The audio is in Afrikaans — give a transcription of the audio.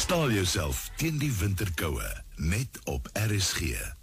Staal jouself teen die winterkoue, net op RSG.